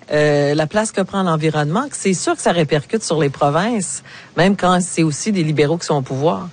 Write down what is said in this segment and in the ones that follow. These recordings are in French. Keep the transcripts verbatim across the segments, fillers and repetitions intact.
euh, la place que prend l'environnement, que c'est sûr que ça répercute sur les provinces, même quand c'est aussi des libéraux qui sont au pouvoir.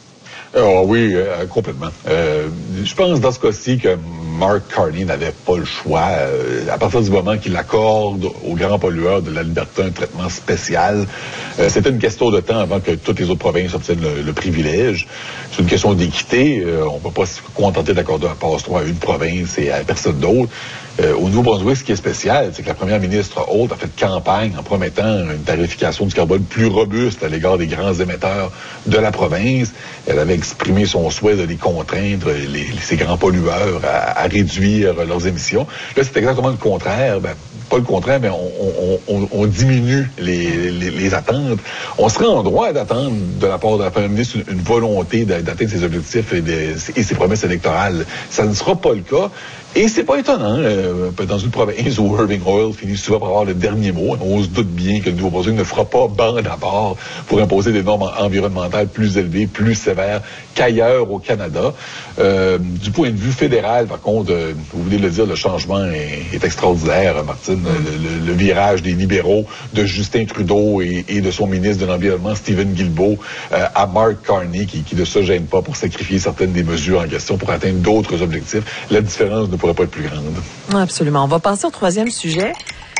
Oh oui, euh, complètement. Euh, je pense dans ce cas-ci que Mark Carney n'avait pas le choix. Euh, à partir du moment qu'il accorde aux grands pollueurs de l'Alberta un traitement spécial, euh, c'était une question de temps avant que toutes les autres provinces obtiennent le, le privilège. C'est une question d'équité. Euh, on ne peut pas se contenter d'accorder un passe-droit à une province et à personne d'autre. Euh, au Nouveau-Brunswick, ce qui est spécial, c'est que la première ministre Holt a fait campagne en promettant une tarification du carbone plus robuste à l'égard des grands émetteurs de la province. Elle avait exprimé son souhait de les contraindre, les, les, ces grands pollueurs, à, à réduire leurs émissions. Là, c'est exactement le contraire. Ben, pas le contraire, mais on, on, on, on diminue les, les, les attentes. On serait en droit d'attendre de la part de la première ministre une, une volonté d'atteindre ses objectifs et, de, et ses promesses électorales. Ça ne sera pas le cas. Et c'est pas étonnant, euh, dans une province où Irving Oil finit souvent par avoir le dernier mot. On se doute bien que le Nouveau-Brunswick ne fera pas bande à part pour imposer des normes environnementales plus élevées, plus sévères qu'ailleurs au Canada. Euh, du point de vue fédéral, par contre, euh, vous voulez le dire, le changement est, est extraordinaire, Martine. Mm. Le, le, le virage des libéraux de Justin Trudeau et, et de son ministre de l'Environnement, Stephen Guilbeault, euh, à Mark Carney, qui, qui ne se gêne pas pour sacrifier certaines des mesures en question pour atteindre d'autres objectifs. La différence ne pourrait pas être plus grande. Absolument. On va passer au troisième sujet.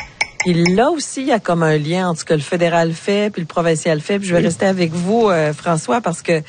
Et là aussi, il y a comme un lien entre ce que le fédéral fait puis le provincial fait. Puis je vais oui. rester avec vous, euh, François, parce que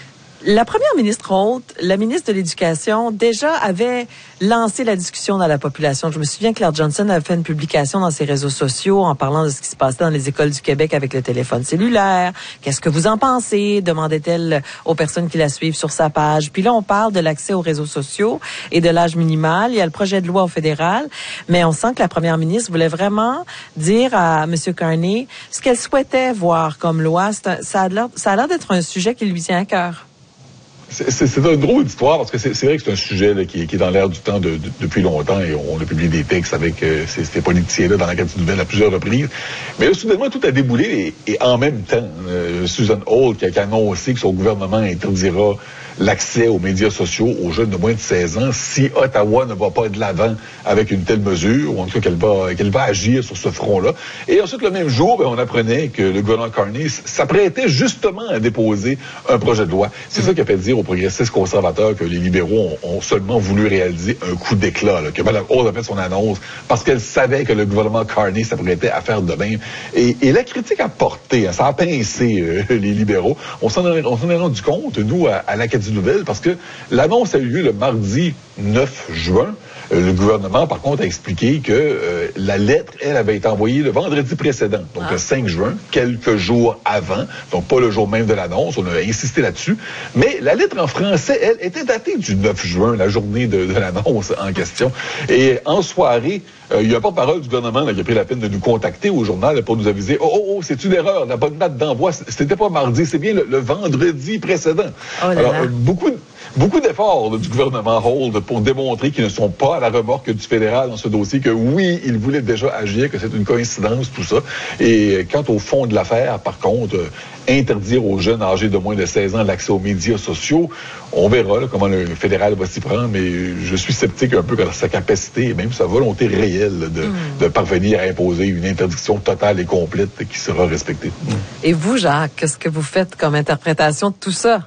la première ministre Holt, la ministre de l'Éducation, déjà avait lancé la discussion dans la population. Je me souviens que Claire Johnson avait fait une publication dans ses réseaux sociaux en parlant de ce qui se passait dans les écoles du Québec avec le téléphone cellulaire. Qu'est-ce que vous en pensez? Demandait-elle aux personnes qui la suivent sur sa page. Puis là, on parle de l'accès aux réseaux sociaux et de l'âge minimal. Il y a le projet de loi au fédéral, mais on sent que la première ministre voulait vraiment dire à M. Carney ce qu'elle souhaitait voir comme loi. C'est un, ça a l'air, ça a l'air d'être un sujet qui lui tient à cœur. C'est, c'est, c'est une drôle d'histoire parce que c'est, c'est vrai que c'est un sujet là, qui, qui est dans l'air du temps de, de, depuis longtemps et on a publié des textes avec euh, ces, ces politiciens-là dans la Gazette Nouvelle à plusieurs reprises. Mais là, soudainement, tout a déboulé et, et en même temps, euh, Susan Holt qui a, qui a annoncé que son gouvernement interdira l'accès aux médias sociaux aux jeunes de moins de seize ans si Ottawa ne va pas de l'avant avec une telle mesure, ou en tout cas qu'elle va, qu'elle va agir sur ce front-là. Et ensuite, le même jour, ben, on apprenait que le gouvernement Carney s'apprêtait justement à déposer un projet de loi. C'est mmh. ça qui a fait dire aux progressistes conservateurs que les libéraux ont, ont seulement voulu réaliser un coup d'éclat, là, que Mme Holt a fait son annonce parce qu'elle savait que le gouvernement Carney s'apprêtait à faire de même. Et, et la critique a porté, hein, ça a pincé euh, les libéraux. On s'en, a, on s'en est rendu compte, nous, à, à l'Acadie Nouvelle, parce que l'annonce a eu lieu le mardi neuf juin. Euh, le gouvernement, par contre, a expliqué que euh, la lettre, elle, avait été envoyée le vendredi précédent, donc ah. le cinq juin, quelques jours avant, donc pas le jour même de l'annonce, on a insisté là-dessus. Mais la lettre en français, elle, était datée du neuf juin, la journée de, de l'annonce en question. Et en soirée, euh, il y a un porte-parole du gouvernement là, qui a pris la peine de nous contacter au journal là, pour nous aviser « Oh, oh, oh, c'est une erreur, la bonne date d'envoi, c'était pas mardi, c'est bien le, le vendredi précédent. Oh ». Alors, euh, beaucoup de... Beaucoup d'efforts là, du gouvernement Holt pour démontrer qu'ils ne sont pas à la remorque du fédéral dans ce dossier, que oui, ils voulaient déjà agir, que c'est une coïncidence, tout ça. Et quant au fond de l'affaire, par contre, euh, interdire aux jeunes âgés de moins de seize ans l'accès aux médias sociaux, on verra là, comment le fédéral va s'y prendre, mais je suis sceptique un peu quant à sa capacité et même sa volonté réelle de, mm. de parvenir à imposer une interdiction totale et complète qui sera respectée. Mm. Et vous, Jacques, qu'est-ce que vous faites comme interprétation de tout ça?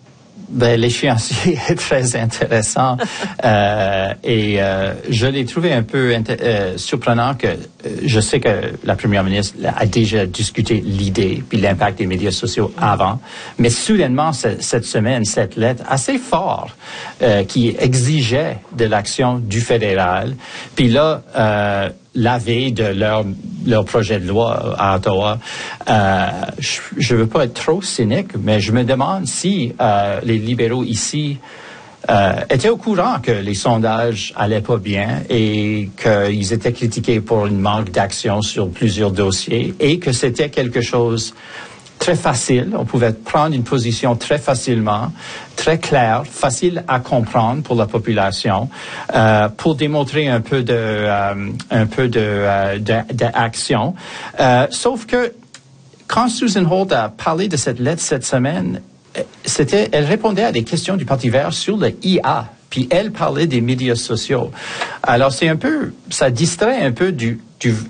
Ben, l'échéancier est très intéressant euh, et euh, je l'ai trouvé un peu inter- euh, surprenant que euh, je sais que la première ministre a déjà discuté l'idée puis l'impact des médias sociaux avant, mais soudainement c- cette semaine, cette lettre assez forte euh, qui exigeait de l'action du fédéral, puis là euh, la veille de leur leur projet de loi à Ottawa, euh, je ne veux pas être trop cynique, mais je me demande si euh, les libéraux ici euh, étaient au courant que les sondages allaient pas bien et qu'ils étaient critiqués pour une manque d'action sur plusieurs dossiers et que c'était quelque chose très facile. On pouvait prendre une position très facilement, très claire, facile à comprendre pour la population, euh, pour démontrer un peu de, euh, un peu de, euh, de, d'action. Euh, sauf que quand Susan Holt a parlé de cette lettre cette semaine, c'était, elle répondait à des questions du Parti vert sur le I A. Puis elle parlait des médias sociaux. Alors c'est un peu, ça distrait un peu du, du,